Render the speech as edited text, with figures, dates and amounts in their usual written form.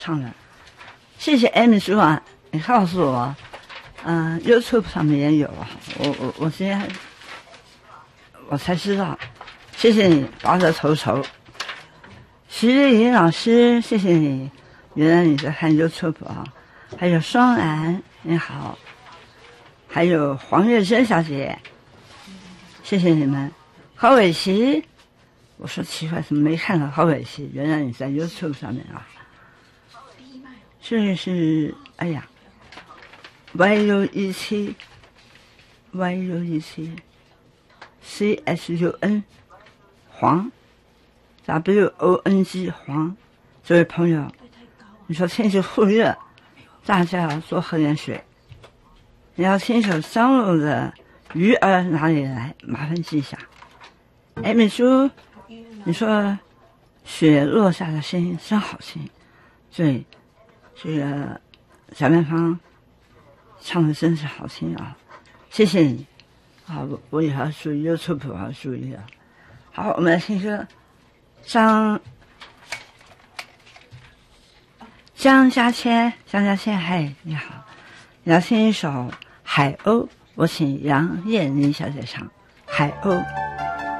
唱的。谢谢 Amy 叔啊，你告诉我，YouTube 上面也有啊，我今天我才知道，谢谢你拔得头筹。徐丽莹老师，谢谢你，原来你在看 YouTube 啊。还有双兰，你好，还有黄月珍小姐，谢谢你们。郝伟琪，我说奇怪，怎么没看到郝伟琪？原来你在 YouTube 上面啊。这是哎呀 ，YU17 CSUN 黄 WONG 黄，这位朋友，你说天气酷热，大家要多喝点水。你要亲手张罗的鱼儿哪里来？麻烦记一下。哎，美珠，你说雪落下的声音真好听，对。这个小面方唱的真是好听啊，谢谢你啊！我也要注意 YouTube， 我要注意了。好，我们来听歌，江嘉谦，嗨，你好，你要听一首《海鸥》，我请杨燕妮小姐唱《海鸥》。